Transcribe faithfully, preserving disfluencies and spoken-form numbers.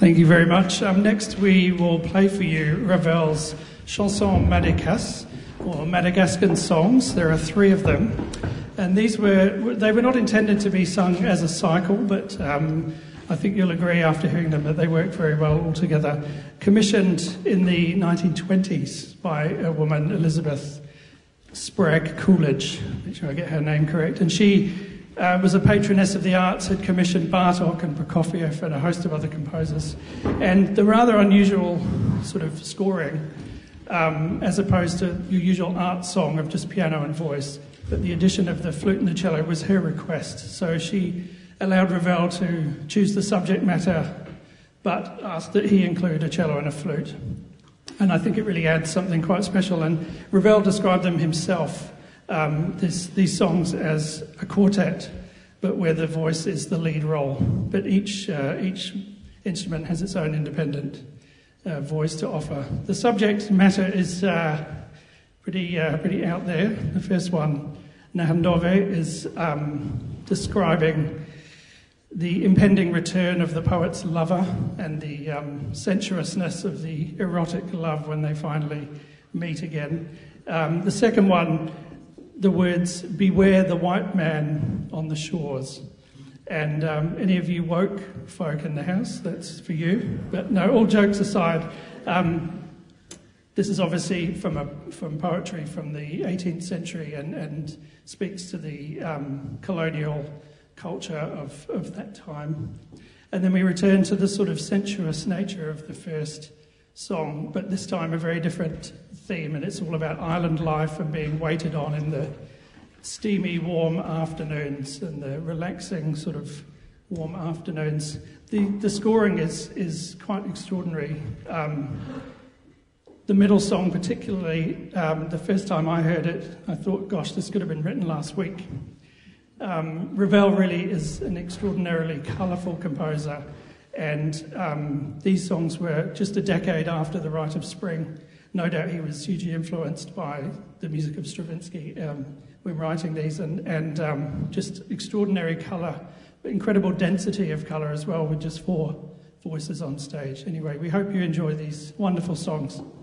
Thank you very much. Um, next we will play for you Ravel's Chansons Madagasques, or Madagascan songs. There are three of them. And these were, they were not intended to be sung as a cycle, but um, I think you'll agree after hearing them that they work very well all together. Commissioned in the nineteen twenties by a woman, Elizabeth Sprague Coolidge, make sure I get her name correct, and she uh, was a patroness of the arts, had commissioned Bartók and Prokofiev and a host of other composers. And the rather unusual sort of scoring, um, as opposed to your usual art song of just piano and voice, but the addition of the flute and the cello was her request. So she allowed Ravel to choose the subject matter, but asked that he include a cello and a flute. And I think it really adds something quite special. And Ravel described them himself, um, this, these songs, as a quartet, but where the voice is the lead role. But each, uh, each instrument has its own independent uh, voice to offer. The subject matter is uh, pretty, uh, pretty out there. The first one, Nahandove, is um, describing the impending return of the poet's lover and the um, sensuousness of the erotic love when they finally meet again. Um, the second one, the words, beware the white man on the shores. And um, any of you woke folk in the house, that's for you. But no, all jokes aside, um, this is obviously from a, from poetry from the eighteenth century and, and speaks to the um, colonial culture of, of that time. And then we return to the sort of sensuous nature of the first song, but this time a very different theme, and it's all about island life and being waited on in the steamy, warm afternoons and the relaxing sort of warm afternoons. The, the scoring is, is quite extraordinary. Um, The middle song particularly, um, the first time I heard it, I thought, gosh, this could have been written last week. Um, Ravel really is an extraordinarily colourful composer, and um, these songs were just a decade after The Rite of Spring. No doubt he was hugely influenced by the music of Stravinsky um, when writing these, and, and um, just extraordinary colour, incredible density of colour as well, with just four voices on stage. Anyway, we hope you enjoy these wonderful songs.